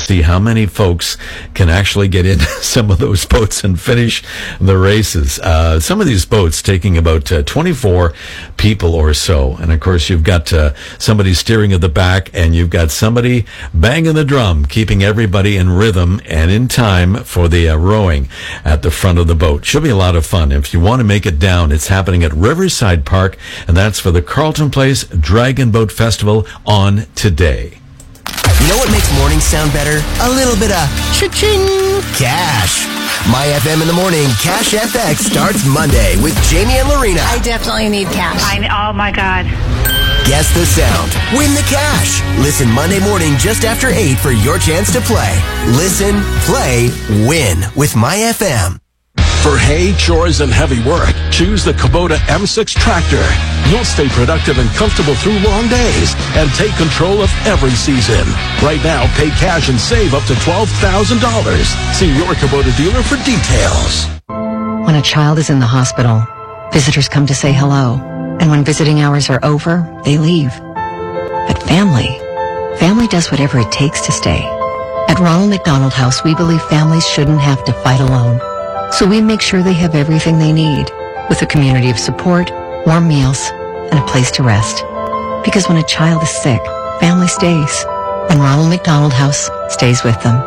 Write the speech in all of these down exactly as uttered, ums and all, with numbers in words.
see how many folks can actually get in some of those boats and finish the races. Uh, some of these boats taking about uh, twenty-four people or so. And of course, you've got uh, somebody steering at the back, and you've got somebody banging the drum, keeping everybody in rhythm and in time for the uh, rowing at the front of the boat. Should be a lot of fun. If you want to make it down, it's happening at Riverside Park, and that's for the Carlton Place Dragon Boat Festival on today. You know what makes mornings sound better? A little bit of cha-ching cash. My F M in the morning, Cash F X starts Monday with Jamie and Lorena. I definitely need cash. I, oh my God. Guess the sound. Win the cash. Listen Monday morning just after eight for your chance to play. Listen, play, win with My F M. For hay, chores, and heavy work, choose the Kubota M six tractor. You'll stay productive and comfortable through long days and take control of every season. Right now, pay cash and save up to twelve thousand dollars. See your Kubota dealer for details. When a child is in the hospital, visitors come to say hello. And when visiting hours are over, they leave. But family, family does whatever it takes to stay. At Ronald McDonald House, we believe families shouldn't have to fight alone. So we make sure they have everything they need, with a community of support, warm meals, and a place to rest. Because when a child is sick, family stays, and Ronald McDonald House stays with them.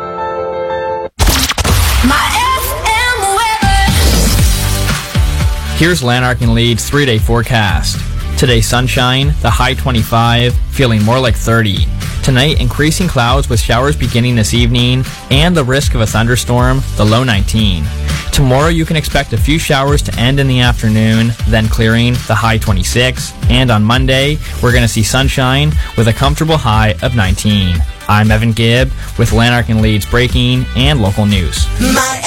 My F M weather. Here's Lanark and Leeds three-day forecast. Today, sunshine, the high twenty-five, feeling more like thirty. Tonight, increasing clouds with showers beginning this evening, and the risk of a thunderstorm, the low nineteen. Tomorrow, you can expect a few showers to end in the afternoon, then clearing, the high twenty-six. And on Monday, we're going to see sunshine with a comfortable high of nineteen. I'm Evan Gibb with Lanark and Leeds breaking and local news. My